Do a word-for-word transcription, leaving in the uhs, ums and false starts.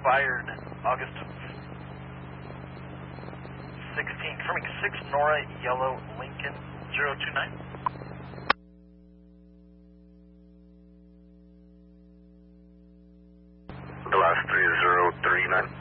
expired August of sixteen. Confirming six Nora Yellow Lincoln zero two nine. The last three is zero three nine.